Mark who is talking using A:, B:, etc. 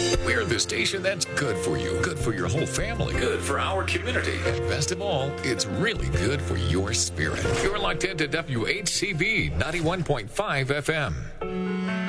A: We're the station that's good for you, good for your whole family, good for our community. And best of all, it's really good for your spirit. You're locked into WHCB 91.5 FM.